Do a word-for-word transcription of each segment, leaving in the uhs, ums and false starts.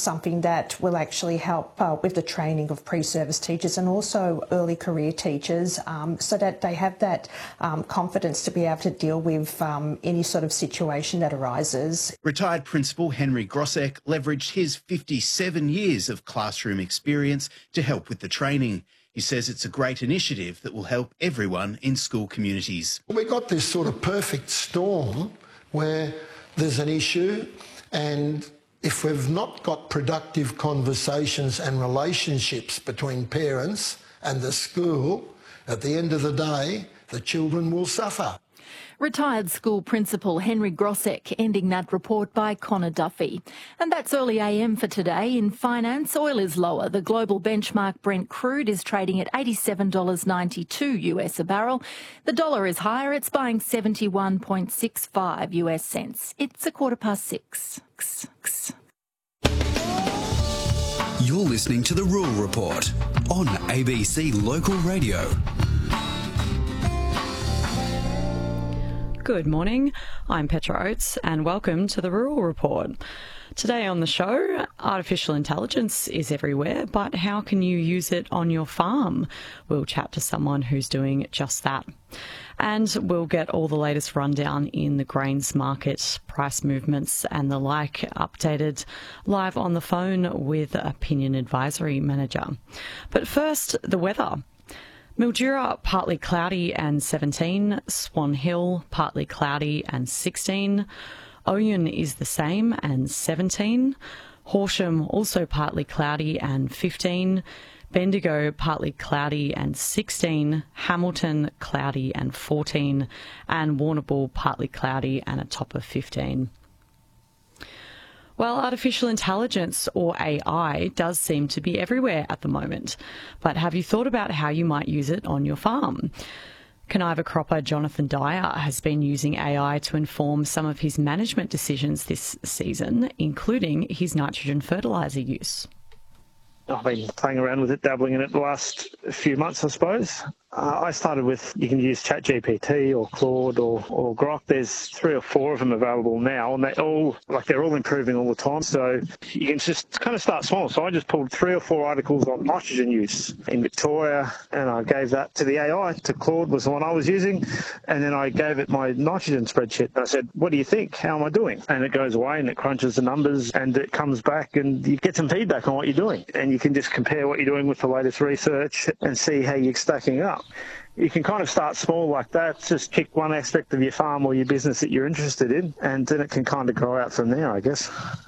something that will actually help uh, with the training of pre-service teachers and also early career teachers, um, so that they have that um, confidence to be able to deal with um, any sort of situation that arises. Retired Principal Henry Grosek leveraged his fifty-seven years of classroom experience to help with the training. He says it's a great initiative that will help everyone in school communities. We got this sort of perfect storm where there's an issue, and if we've not got productive conversations and relationships between parents and the school, at the end of the day, the children will suffer. Retired school principal Henry Grosek ending that report by Connor Duffy. And that's early A M for today. In finance, oil is lower. The global benchmark Brent crude is trading at eighty-seven dollars ninety-two U S a barrel. The dollar is higher. It's buying seventy-one point six five U S cents. It's a quarter past six. You're listening to The Rural Report on A B C Local Radio. Good morning, I'm Petra Oates and welcome to the Rural Report. Today on the show, artificial intelligence is everywhere, but how can you use it on your farm? We'll chat to someone who's doing just that. And we'll get all the latest rundown in the grains market, price movements and the like, updated live on the phone with Opinion Advisory Manager. But first, the weather. Mildura, partly cloudy and seventeen. Swan Hill, partly cloudy and sixteen. Oyen is the same and seventeen. Horsham, also partly cloudy and fifteen. Bendigo, partly cloudy and sixteen. Hamilton, cloudy and fourteen. And Warrnambool, partly cloudy and a top of fifteen. Well, artificial intelligence, or A I, does seem to be everywhere at the moment. But have you thought about how you might use it on your farm? Conniva cropper Jonathan Dyer has been using A I to inform some of his management decisions this season, including his nitrogen fertiliser use. I've been playing around with it, dabbling in it the last few months, I suppose. Uh, I started with, you can use ChatGPT or Claude or, or Grok. There's three or four of them available now, and they all, like they're all improving all the time. So you can just kind of start small. So I just pulled three or four articles on nitrogen use in Victoria, and I gave that to the A I. To Claude was the one I was using, and then I gave it my nitrogen spreadsheet. And I said, what do you think? How am I doing? And it goes away and it crunches the numbers, and it comes back and you get some feedback on what you're doing. And you can just compare what you're doing with the latest research and see how you're stacking up. You can kind of start small like that, just pick one aspect of your farm or your business that you're interested in, and then it can kind of grow out from there, I guess.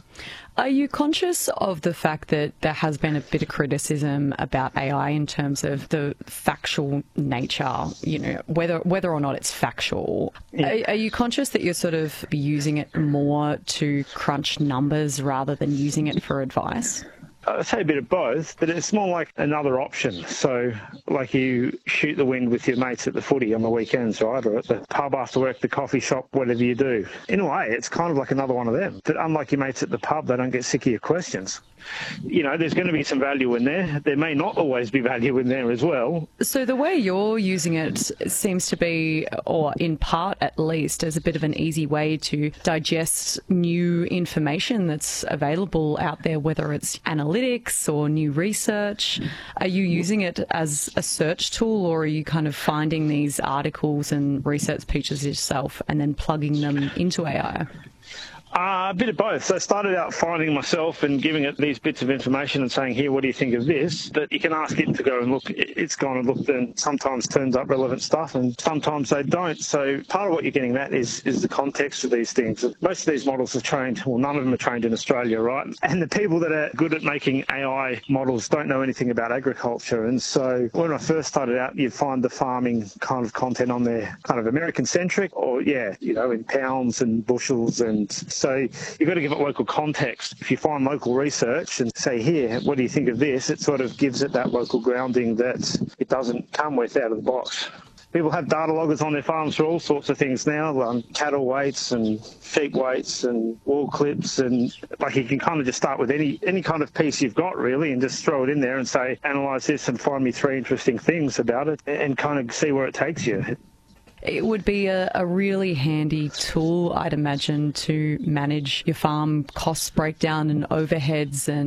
Are you conscious of the fact that there has been a bit of criticism about A I in terms of the factual nature, you know, whether whether or not it's factual? Yeah. Are, are you conscious that you're sort of using it more to crunch numbers rather than using it for advice? I'd say a bit of both, but it's more like another option. So, like you shoot the wind with your mates at the footy on the weekends, right? Or at the pub after work, the coffee shop, whatever you do. In a way, it's kind of like another one of them. But unlike your mates at the pub, they don't get sick of your questions. You know, there's going to be some value in there. There may not always be value in there as well. So the way you're using it seems to be, or in part at least, as a bit of an easy way to digest new information that's available out there, whether it's analytics or new research. Are you using it as a search tool, or are you kind of finding these articles and research pieces yourself and then plugging them into A I? Uh, a bit of both. So I started out finding myself and giving it these bits of information and saying, here, what do you think of this? But you can ask it to go and look. It's gone and looked and sometimes turns up relevant stuff and sometimes they don't. So part of what you're getting at is, is the context of these things. Most of these models are trained, well, none of them are trained in Australia, right? And the people that are good at making A I models don't know anything about agriculture. And so when I first started out, you'd find the farming kind of content on there kind of American-centric or, yeah, you know, in pounds and bushels and so you've got to give it local context. If you find local research and say, here, what do you think of this? It sort of gives it that local grounding that it doesn't come with out of the box. People have data loggers on their farms for all sorts of things now, um, cattle weights and sheep weights and wool clips, and like you can kind of just start with any any kind of piece you've got really and just throw it in there and say, analyse this and find me three interesting things about it and kind of see where it takes you. It would be a, a really handy tool, I'd imagine, to manage your farm cost breakdown and overheads and